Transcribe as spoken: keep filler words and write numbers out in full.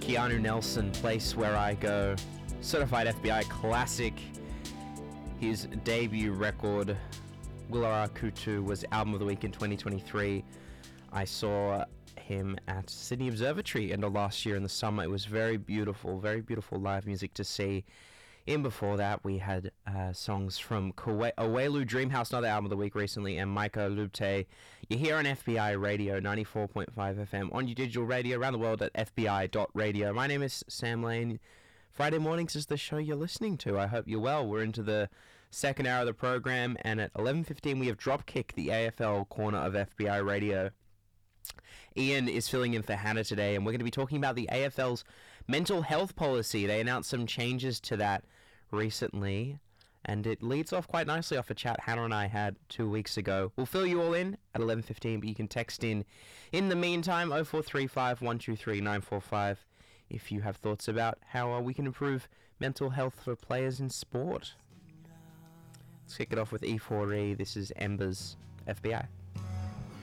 Keanu Nelson, Place Where I Go, certified F B I classic. His debut record, Willara Kutu, was Album of the Week in twenty twenty-three. I saw him at Sydney Observatory end of last year in the summer. It was very beautiful, very beautiful live music to see. In before that, we had uh, songs from Kawe- Awelu Dreamhouse, another Album of the Week recently, and Micah Lubte. You're here on F B I Radio, ninety-four point five F M, on your digital radio around the world at f b i dot radio. My name is Sam Lane. Friday mornings is the show you're listening to. I hope you're well. We're into the second hour of the program, and at eleven fifteen we have Dropkick, the A F L corner of F B I Radio. Ian is filling in for Hannah today, and we're going to be talking about the A F L's mental health policy. They announced some changes to that recently, and it leads off quite nicely off a chat Hannah and I had two weeks ago. We'll fill you all in at eleven fifteen, but you can text in in the meantime oh four three five, one two three, nine four five if you have thoughts about how uh, we can improve mental health for players in sport. Let's kick it off with E four E. This is Embers, F B I.